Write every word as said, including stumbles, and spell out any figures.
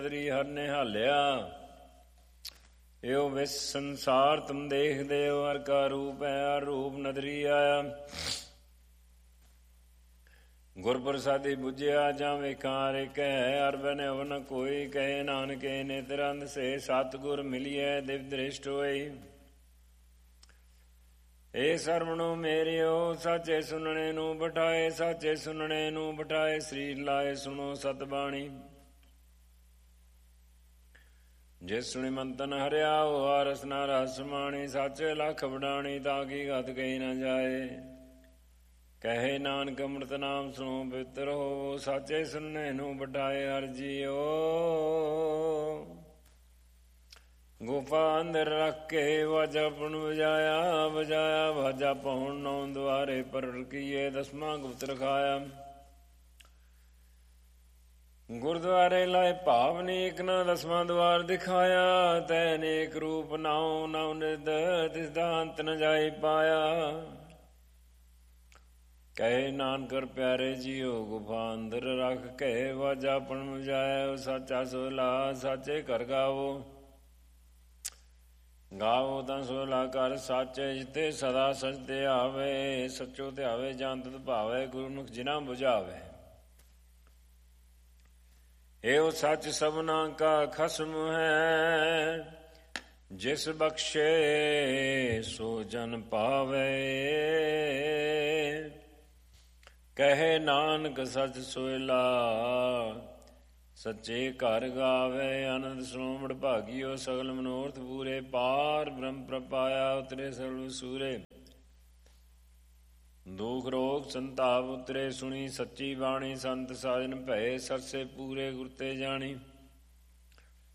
ਹਰ ਨੇ ਹਾਲਿਆ। ਇਹੋ ਵਿਸ ਸੰਸਾਰ ਤੁਮ ਦੇਖਦੇ ਹੋ, ਹਰ ਕਾ ਰੂਪ ਹੈ, ਹਰ ਰੂਪ ਨਦਰੀ ਆਇਆ। ਗੁਰ ਪ੍ਰਸਾਦੀ ਬੁਝਿਆ ਜਾਂ ਵੇਖਾਂ ਰੇ ਕਹਿ, ਹਰ ਬਨ ਅਵਨ ਕੋਈ ਕਹੇ। ਨਾਨਕੇ ਨੇਤਰੰਦ ਸੇ ਸਤਿਗੁਰ ਮਿਲਿਐ, ਦਿਵ ਦ੍ਰਿਸ਼ਟ ਹੋਈ। ਏ ਸਰਵਣੋ ਮੇਰਿਓ, ਸਾਚੇ ਸੁਨਣੇ ਨੂੰ ਬਿਠਾਏ, ਸਾਚੇ ਸੁਨਣੇ ਨੂੰ ਬਿਠਾਏ। ਸਰੀਰ ਲਾਏ ਸੁਣੋ ਸਤਬਾਣੀ, ਜਿਸ ਸੁਣੀ ਮੰਤਨ ਹਰਿਆ ਹੋਆ। ਰਸਨਾ ਰਸ ਮਾਣੀ, ਸਾਚੇ ਲਖ ਵਡਾਣੀ, ਤਾਂ ਕੀ ਗਤ ਕਹੀ ਨਾ ਜਾਏ। ਕਹੇ ਨਾਨਕ ਅੰਮ੍ਰਿਤ ਨਾਮ ਸੁਣੋ ਪਵਿੱਤਰ ਹੋਵੋ, ਸਾਚੇ ਸੁਨਣੇ ਨੂੰ ਬਿਠਾਏ। ਹਰਿ ਜੀਓ ਗੁਫਾ ਅੰਦਰ ਰੱਖ ਕੇ, ਵਾਜਾ ਪੁਣ ਵਜਾਇਆ, ਵਜਾਇਆ ਵਾਜਾ ਪਹੁਣ। ਨੌ ਦੁਆਰੇ ਪਰ ਰਕੀਏ, ਦਸਵਾਂ ਗੁਪਤ ਰਖਾਇਆ। ਗੁਰਦੁਆਰੇ ਲਾਏ ਭਾਵਨੀ, ਇੱਕ ਨਾ ਦਸਵਾਂ ਦੁਆਰ ਦਿਖਾਇਆ। ਤੈ ਅਨੇਕ ਰੂਪ ਨਾਉ, ਨਉ ਨਿਰਦ ਤਿਸਦਾ ਅੰਤ ਨ ਜਾਈ ਪਾਇਆ। ਕਹੇ ਨਾਨਕਰ ਪਿਆਰੇ ਜੀਓ, ਗੁਫਾ ਅੰਦਰ ਰੱਖ ਕੇ, ਵਾਜਾ ਪੁਣ ਵਜਾਇਆ। ਸਾਚਾ ਸੋਲਾ ਸਾਚੇ ਘਰ ਗਾਵੋ, ਗਾਵੋ ਤਾਂ ਸੋਲਾ ਕਰ ਸਾਚੇ। ਜਿਤੇ ਸਦਾ ਸਚ ਤੇ ਆਵੇ, ਸੱਚੋ ਧਿਆਵੇ ਜਾਂ ਤਤ ਭਾਵੇ। ਗੁਰਮੁਖ ਜਿਨਾ ਬੁਝਾਵੇ, ਇਹੋ ਸੱਚ ਸਭਨਾ ਕਾ ਖਸਮ ਹੈ। ਜਿਸ ਬਖਸ਼ੇ ਸੋ ਜਨ ਪਾਵੇ, ਕਹੇ ਨਾਨਕ ਸਚ ਸੋਇਲਾ, ਸੱਚੇ ਘਰ ਗਾਵੇ। ਆਨੰਦ ਸੁਣੋ ਭਾਗੀਓ, ਸਗਲ ਮਨੋਰਥ ਪੂਰੇ। ਪਾਰ ਬ੍ਰਹਮ ਪ੍ਰਪਾਇਆ, ਉਤਰੇ ਸਰਬ ਸੂਰੇ। ਦੁਖ ਰੋਗ ਸੰਤਾਪ ਉਤਰੇ, ਸੁਣੀ ਸੱਚੀ ਬਾਣੀ। ਸੰਤ ਸਾਜਨ ਭਏ ਸਰਸੇ ਪੂਰੇ, ਗੁਰ ਤੇ ਜਾਣੀ।